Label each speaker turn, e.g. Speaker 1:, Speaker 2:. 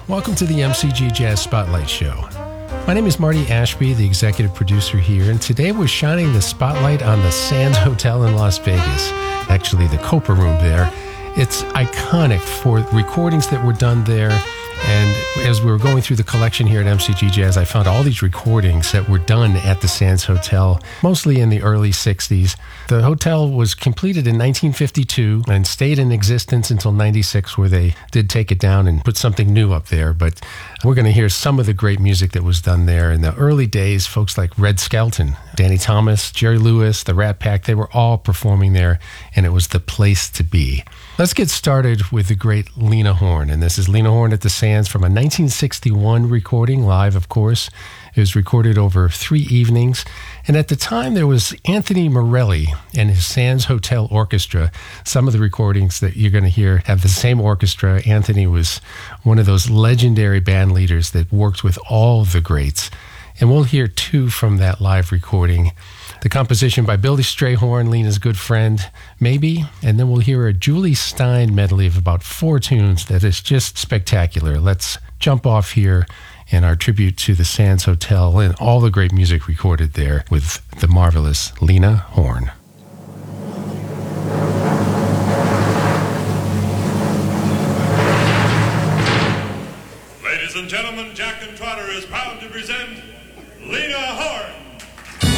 Speaker 1: Welcome to the MCG Jazz Spotlight Show. My name is Marty Ashby, the executive producer here, and today we're shining the spotlight on the Sands Hotel in Las Vegas, actually the Copa Room there. It's iconic for recordings that were done there, and as we were going through the collection here at MCG Jazz, I found all these recordings that were done at the Sands Hotel, mostly in the early 60s. The hotel was completed in 1952 and stayed in existence until 96, where they did take it down and put something new up there. But we're going to hear some of the great music that was done there. In the early days, folks like Red Skelton, Danny Thomas, Jerry Lewis, the Rat Pack, they were all performing there, and it was the place to be. Let's get started with the great Lena Horne, and this is Lena Horne at the Sands from a 1961 recording, live of course. It was recorded over 3 evenings, and at the time there was Anthony Morelli and his Sands Hotel Orchestra. Some of the recordings that you're going to hear have the same orchestra. Anthony was one of those legendary band leaders that worked with all the greats, and we'll hear 2 from that live recording. The composition by Billy Strayhorn, Lena's good friend, Maybe, and then we'll hear a Julie Stein medley of about 4 tunes that is just spectacular. Let's jump off here in our tribute to the Sands Hotel and all the great music recorded there with the marvelous Lena Horne.
Speaker 2: Ladies and gentlemen, Jack and Trotter is proud to present Lena Horne.